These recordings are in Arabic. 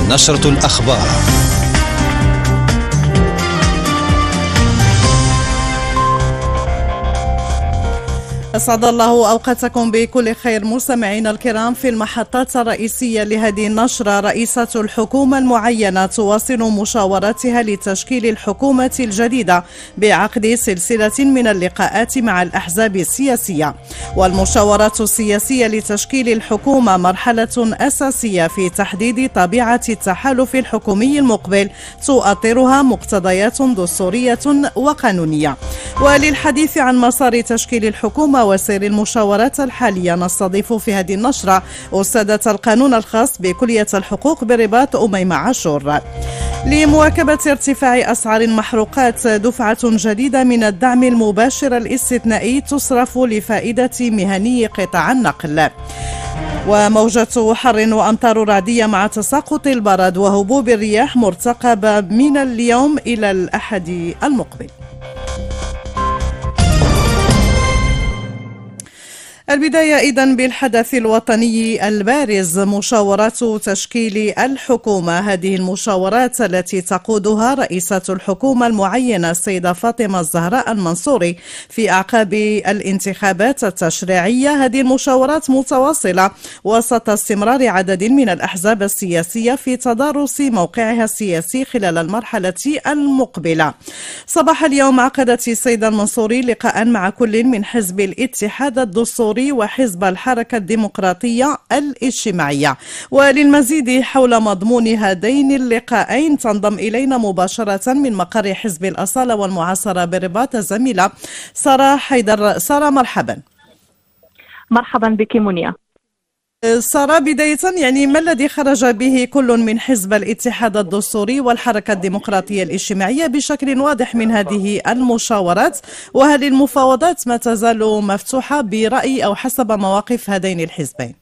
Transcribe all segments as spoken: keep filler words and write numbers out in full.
نشرة الأخبار. أسعد الله أوقاتكم بكل خير مستمعينا الكرام. في المحطات الرئيسية لهذه النشرة، رئيسة الحكومة المعينة تواصل مشاوراتها لتشكيل الحكومة الجديدة بعقد سلسلة من اللقاءات مع الأحزاب السياسية. والمشاورات السياسية لتشكيل الحكومة مرحلة أساسية في تحديد طبيعة التحالف الحكومي المقبل تؤطرها مقتضيات دستورية وقانونية. وللحديث عن مسار تشكيل الحكومة وسير المشاورات الحالية، نستضيف في هذه النشرة أستاذة القانون الخاص بكلية الحقوق برباط أميمة عاشور. لمواكبة ارتفاع أسعار المحروقات، دفعة جديدة من الدعم المباشر الاستثنائي تصرف لفائدة مهني قطاع النقل. وموجة حر وأمطار رعدية مع تساقط البرد وهبوب الرياح مرتقبة من اليوم إلى الأحد المقبل. البداية إذن بالحدث الوطني البارز، مشاورات تشكيل الحكومة. هذه المشاورات التي تقودها رئيسة الحكومة المعينة السيدة فاطمة الزهراء المنصوري في أعقاب الانتخابات التشريعية. هذه المشاورات متواصلة وسط استمرار عدد من الأحزاب السياسية في تدارس موقعها السياسي خلال المرحلة المقبلة. صباح اليوم عقدت السيدة المنصوري لقاء مع كل من حزب الاتحاد الدستوري وحزب الحركة الديمقراطية الاجتماعية. وللمزيد حول مضمون هذين اللقاءين تنضم إلينا مباشرة من مقر حزب الأصالة والمعاصرة بالرباط الزميلة سارة حيدر. سارة مرحبا. مرحبا بك منيا. سارة، بداية يعني ما الذي خرج به كل من حزب الاتحاد الدستوري والحركة الديمقراطية الاجتماعية بشكل واضح من هذه المشاورات؟ وهل المفاوضات ما تزال مفتوحة برأي أو حسب مواقف هذين الحزبين؟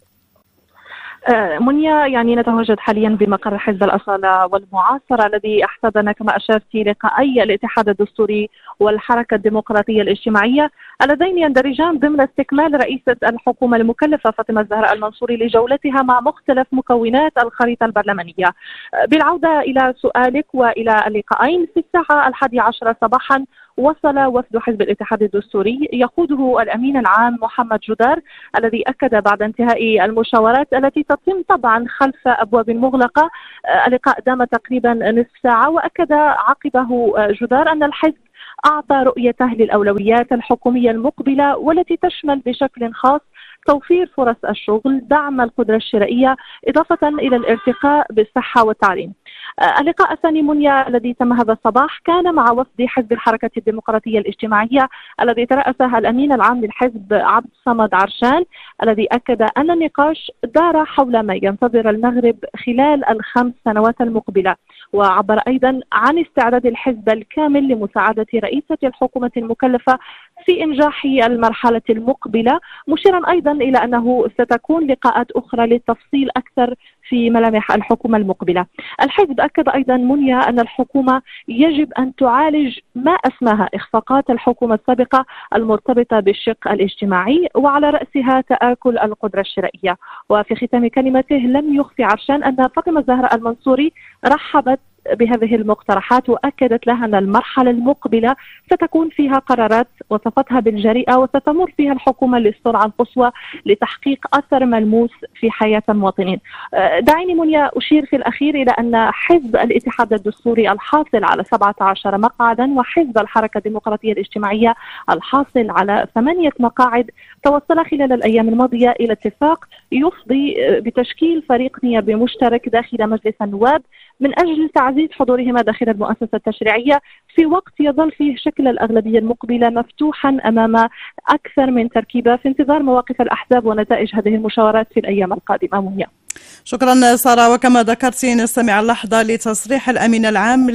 منيا، يعني نتواجد حاليا بمقر حزب الأصالة والمعاصرة الذي احتضن كما أشرت لقاءي الاتحاد الدستوري والحركة الديمقراطية الاجتماعية اللذين يندرجان ضمن استكمال رئيسة الحكومة المكلفة فاطمة الزهراء المنصوري لجولتها مع مختلف مكونات الخريطة البرلمانية. بالعودة إلى سؤالك وإلى اللقاءين، في الساعة الحادية عشرة صباحا وصل وفد حزب الاتحاد الدستوري يقوده الأمين العام محمد جودار، الذي أكد بعد انتهاء المشاورات التي تتم طبعا خلف أبواب مغلقة. اللقاء دام تقريبا نصف ساعة، وأكد عقبه جودار أن الحزب أعطى رؤيته للأولويات الحكومية المقبلة والتي تشمل بشكل خاص توفير فرص الشغل، دعم القدرة الشرائية، إضافة إلى الارتقاء بالصحة والتعليم. اللقاء الثاني منيا الذي تم هذا الصباح كان مع وفد حزب الحركة الديمقراطية الاجتماعية الذي ترأسه الأمين العام للحزب عبد الصمد عرشان، الذي أكد أن النقاش دار حول ما ينتظر المغرب خلال الخمس سنوات المقبلة. وعبر أيضا عن استعداد الحزب الكامل لمساعدة رئيسة الحكومة المكلفة في إنجاح المرحلة المقبلة، مشيرا أيضا إلى أنه ستكون لقاءات أخرى للتفصيل أكثر في ملامح الحكومة المقبلة. الحزب أكد أيضا منيا أن الحكومة يجب أن تعالج ما أسماها إخفاقات الحكومة السابقة المرتبطة بالشق الاجتماعي وعلى رأسها تآكل القدرة الشرائية. وفي ختام كلمته لم يخفي عرشان أن فاطمة الزهراء المنصوري رحبت بهذه المقترحات، وأكدت لها أن المرحلة المقبلة ستكون فيها قرارات وصفتها بالجريئة، وستمر فيها الحكومة للسرعة القصوى لتحقيق أثر ملموس في حياة المواطنين. دعيني منيا أشير في الأخير إلى أن حزب الاتحاد الدستوري الحاصل على سبعة عشر مقعدا وحزب الحركة الديمقراطية الاجتماعية الحاصل على ثمانية مقاعد توصل خلال الأيام الماضية إلى اتفاق يفضي بتشكيل فريق نيابي مشترك داخل مجلس النواب من أجل تعزيز حضورهما داخل المؤسسة التشريعية، في وقت يظل فيه شكل الأغلبية المقبلة مفتوحا أمام أكثر من تركيبة في انتظار مواقف الأحزاب ونتائج هذه المشاورات في الأيام القادمة. منيا. شكرا سارة. وكما ذكرت نستمع اللحظة لتصريح الأمين العام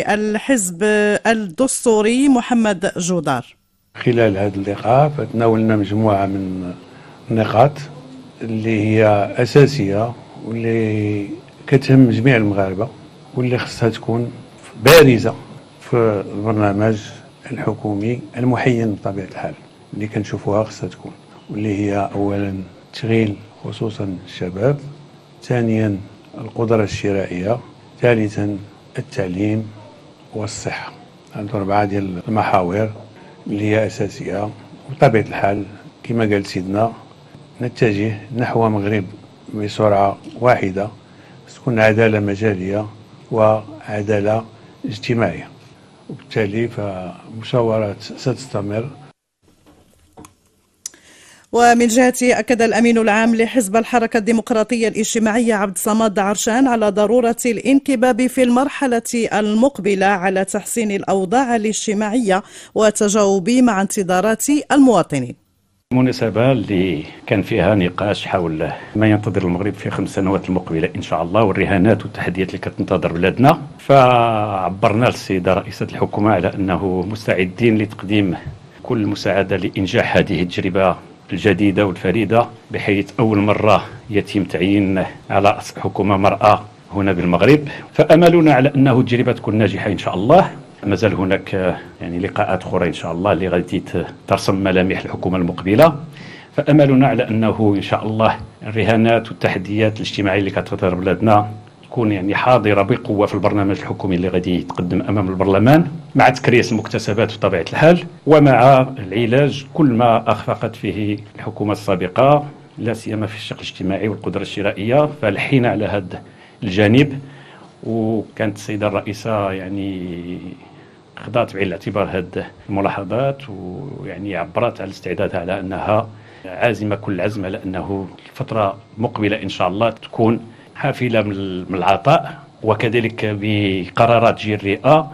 للحزب الدستوري محمد جودار. خلال هذا اللقاء فتناولنا مجموعة من النقاط اللي هي أساسية واللي كتهم جميع المغاربة واللي خصها تكون بارزة في البرنامج الحكومي المحين بطبيعة الحال اللي كنشوفوها خصها تكون، واللي هي أولا تشغيل خصوصا الشباب، ثانيا القدرة الشرائية، ثالثا التعليم والصحة. هذو أربعة ديال المحاور اللي هي أساسية. بطبيعة الحال كما قال سيدنا نتجه نحو مغرب بسرعة واحدة تكون عدالة مجالية وعدالة اجتماعية، وبالتالي فمشاورات ستستمر. ومن جهته أكد الأمين العام لحزب الحركة الديمقراطية الاجتماعية عبد الصمد عرشان على ضرورة الانكباب في المرحلة المقبلة على تحسين الأوضاع الاجتماعية والتجاوب مع انتظارات المواطنين. المناسبة اللي كان فيها نقاش حول ما ينتظر المغرب في خمس سنوات المقبلة إن شاء الله، والرهانات والتحديات اللي كتنتظر بلادنا، فعبرنا للسيدة رئيسة الحكومة على أنه مستعدين لتقديم كل المساعدة لإنجاح هذه التجربة الجديدة والفريدة، بحيث أول مرة يتم تعيين على رأس حكومة مرأة هنا بالمغرب. فأملنا على أنه التجربة تكون ناجحة إن شاء الله. مازال هناك يعني لقاءات أخرى إن شاء الله اللي غادي ترسم ملامح الحكومة المقبلة، فأملنا على أنه إن شاء الله الرهانات والتحديات الاجتماعية اللي كتظهر بلادنا تكون يعني حاضرة بقوة في البرنامج الحكومي اللي غادي يتقدم أمام البرلمان، مع تكريس المكتسبات بطبيعة الحال، ومع العلاج كل ما أخفقت فيه الحكومة السابقة، لا سيما في الشق الاجتماعي والقدرة الشرائية. فلحينا على هذا الجانب، وكانت السيدة الرئيسة يعني خضعت بعين الاعتبار هذه الملاحظات، ويعني عبرت على استعدادها على أنها عازمة كل العزم على أنه الفترة المقبلة إن شاء الله تكون حافلة من العطاء، وكذلك بقرارات جريئة.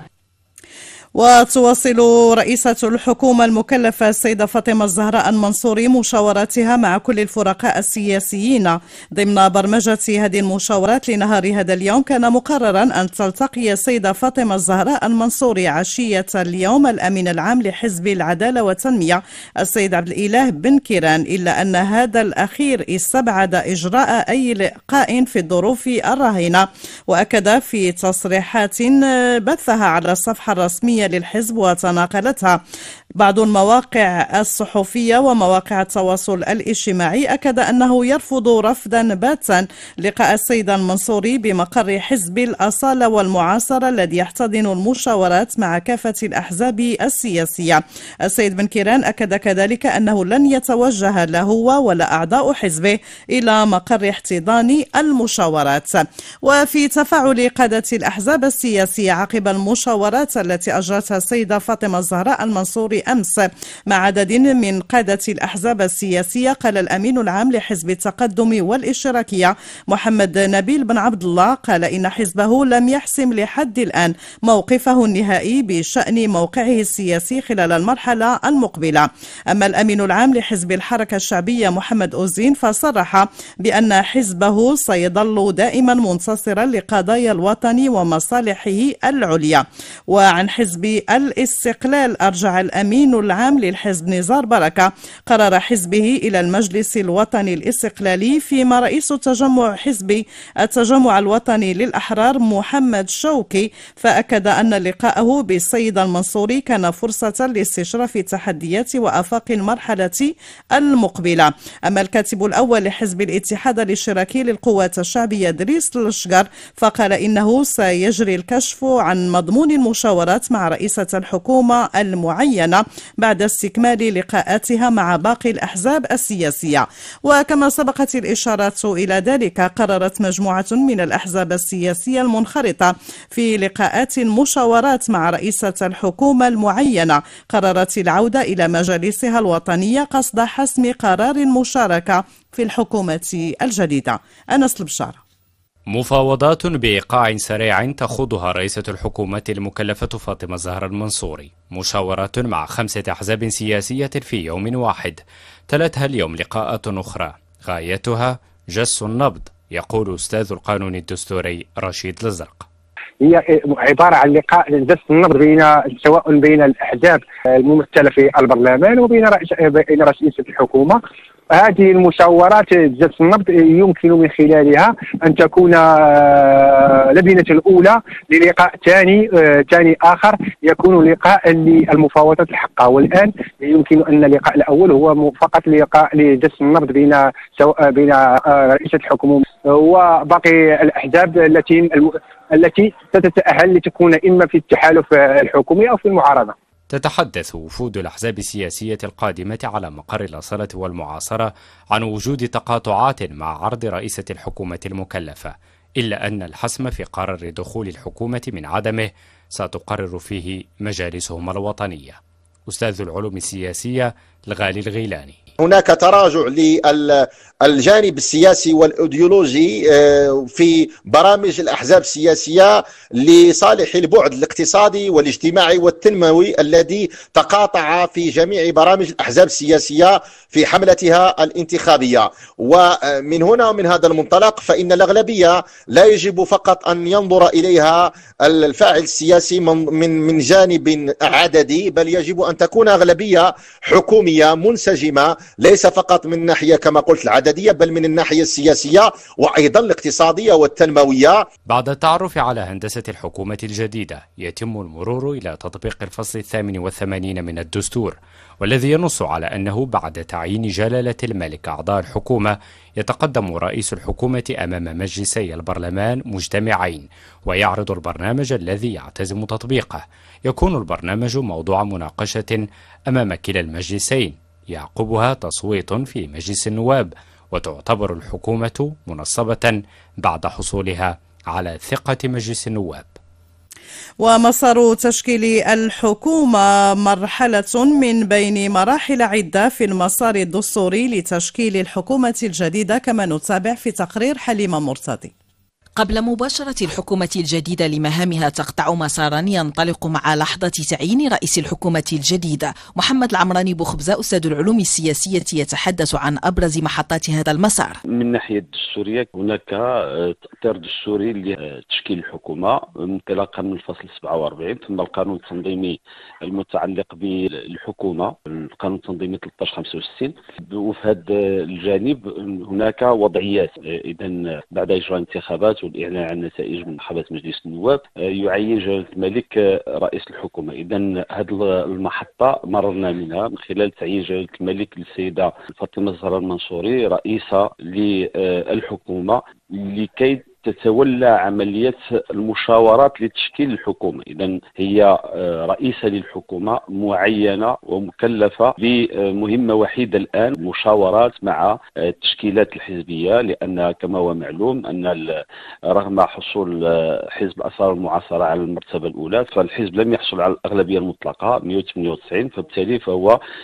وتواصل رئيسة الحكومة المكلفة السيدة فاطمة الزهراء المنصوري مشاوراتها مع كل الفرقاء السياسيين. ضمن برمجة هذه المشاورات لنهار هذا اليوم كان مقررا أن تلتقي السيدة فاطمة الزهراء المنصوري عشية اليوم الأمين العام لحزب العدالة والتنمية السيد عبد الإله بن كيران، إلا أن هذا الأخير استبعد إجراء أي لقاء في الظروف الراهنة. وأكد في تصريحات بثها على الصفحة الرسمية للحزب وتناقلتها بعض المواقع الصحفية ومواقع التواصل الاجتماعي، أكد أنه يرفض رفضا باتا لقاء السيدة المنصوري بمقر حزب الأصالة والمعاصرة الذي يحتضن المشاورات مع كافة الأحزاب السياسية. السيد بن كيران أكد كذلك أنه لن يتوجه لا هو ولا أعضاء حزبه إلى مقر احتضان المشاورات. وفي تفاعل قادة الأحزاب السياسية عقب المشاورات التي أجرتها السيدة فاطمة الزهراء المنصوري أمس مع عدد من قادة الأحزاب السياسية، قال الأمين العام لحزب التقدم والاشتراكية محمد نبيل بن عبد الله قال إن حزبه لم يحسم لحد الآن موقفه النهائي بشأن موقعه السياسي خلال المرحلة المقبلة. أما الأمين العام لحزب الحركة الشعبية محمد أوزين فصرح بأن حزبه سيظل دائما منتصرا لقضايا الوطن ومصالحه العليا. وعن حزب الاستقلال أرجع الأمين العام للحزب نزار بركة قرار حزبه إلى المجلس الوطني الاستقلالي، فيما رئيس تجمع حزب التجمع الوطني للأحرار محمد شوقي فأكد أن لقاءه بالسيد المنصوري كان فرصة لاستشراف تحديات وآفاق المرحلة المقبلة. أما الكاتب الأول لحزب الاتحاد الاشتراكي للقوات الشعبية دريس الشقر فقال إنه سيجري الكشف عن مضمون المشاورات مع رئيسة الحكومة المعينة بعد استكمال لقاءاتها مع باقي الأحزاب السياسية. وكما سبقت الإشارات إلى ذلك، قررت مجموعة من الأحزاب السياسية المنخرطة في لقاءات مشاورات مع رئيسة الحكومة المعينة قررت العودة إلى مجالسها الوطنية قصد حسم قرار المشاركة في الحكومة الجديدة. أنس البشارة. مفاوضات بإيقاع سريع تخوضها رئيسة الحكومة المكلفة فاطمة الزهراء المنصوري، مشاورات مع خمسة أحزاب سياسية في يوم واحد، تلتها اليوم لقاءات أخرى غايتها جس النبض، يقول أستاذ القانون الدستوري رشيد الزرق. هي عبارة عن لقاء جس النبض بين سواء بين الأحزاب الممثلة في البرلمان وبين رئيس بين رئيسة الحكومة هذه المشاورات ذات النبض يمكن من خلالها أن تكون لبنة الأولى للقاء ثاني ثاني آخر يكون لقاء للمفاوضات الحقة. والآن يمكن أن اللقاء الأول هو فقط لقاء لجس النبض بين سواء بين رئيسة الحكومة وباقي الأحزاب التي التي ستتأهل لتكون إما في التحالف الحكومي أو في المعارضة. تتحدث وفود الأحزاب السياسية القادمة على مقر الأصالة والمعاصرة عن وجود تقاطعات مع عرض رئيسة الحكومة المكلفة، إلا أن الحسم في قرار دخول الحكومة من عدمه ستقرر فيه مجالسهم الوطنية. أستاذ العلوم السياسية الغالي الغيلاني: هناك تراجع للجانب السياسي والأيديولوجي في برامج الأحزاب السياسية لصالح البعد الاقتصادي والاجتماعي والتنموي الذي تقاطع في جميع برامج الأحزاب السياسية في حملتها الانتخابية. ومن هنا ومن هذا المنطلق فإن الأغلبية لا يجب فقط أن ينظر إليها الفاعل السياسي من من جانب عددي، بل يجب أن تكون أغلبية حكومية منسجمة، ليس فقط من ناحية كما قلت العددية بل من الناحية السياسية وأيضا الاقتصادية والتنموية. بعد التعرف على هندسة الحكومة الجديدة يتم المرور إلى تطبيق الفصل الثامن والثمانين من الدستور، والذي ينص على أنه بعد تعيين جلالة الملك أعضاء الحكومة يتقدم رئيس الحكومة أمام مجلسي البرلمان مجتمعين ويعرض البرنامج الذي يعتزم تطبيقه. يكون البرنامج موضوع مناقشة أمام كلا المجلسين، يعقبها تصويت في مجلس النواب، وتعتبر الحكومة منصبة بعد حصولها على ثقة مجلس النواب. ومسار تشكيل الحكومة مرحلة من بين مراحل عدة في المسار الدستوري لتشكيل الحكومة الجديدة، كما نتابع في تقرير حليمة مرتضي. قبل مباشرة الحكومة الجديدة لمهامها تقطع مسارا ينطلق مع لحظة تعيين رئيس الحكومة الجديدة. محمد العمراني بوخبزة أستاذ العلوم السياسية يتحدث عن أبرز محطات هذا المسار. من الناحية الدستورية هناك تأطير دستوري لتشكيل الحكومة انطلاقا من الفصل سبعة وأربعين، ثم القانون التنظيمي المتعلق بالحكومة القانون التنظيمي ثلاثة عشر خمسة وستين. وفي هذا الجانب هناك وضعيات، إذا بعد إجراء انتخابات والإعلان عن نتائج من انتخابات مجلس النواب يعين جلالة الملك رئيس الحكومة. إذا هذه المحطة مررنا منها من خلال تعيين جلالة الملك للسيدة فاطمة الزهراء المنصوري رئيسة للحكومة لكي تتولى عملية المشاورات لتشكيل الحكومة. إذن هي رئيسة للحكومة معينة ومكلفة بمهمة وحيدة الآن، مشاورات مع التشكيلات الحزبية، لأن كما هو معلوم أن رغم حصول حزب الأصالة والمعاصرة على المرتبة الأولى فالحزب لم يحصل على الأغلبية المطلقة مئة وثمانية وتسعين، فبالتالي فهو